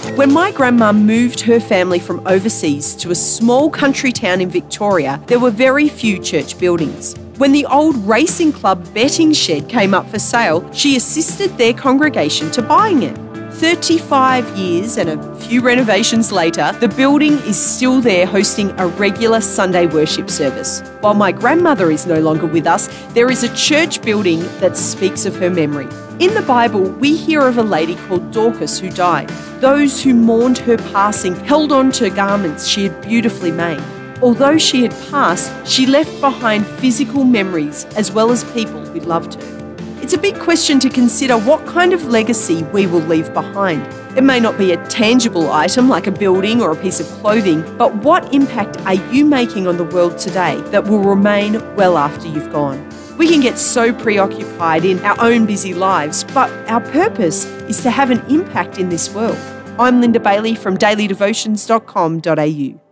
When my grandma moved her family from overseas to a small country town in Victoria, there were very few church buildings. When the old racing club betting shed came up for sale, she assisted their congregation to buying it. 35 years and a few renovations later, the building is still there hosting a regular Sunday worship service. While my grandmother is no longer with us, there is a church building that speaks of her memory. In the Bible, we hear of a lady called Dorcas who died. Those who mourned her passing held on to garments she had beautifully made. Although she had passed, she left behind physical memories as well as people who loved her. It's a big question to consider what kind of legacy we will leave behind. It may not be a tangible item like a building or a piece of clothing, but what impact are you making on the world today that will remain well after you've gone? We can get so preoccupied in our own busy lives, but our purpose is to have an impact in this world. I'm Linda Bailey from dailydevotions.com.au.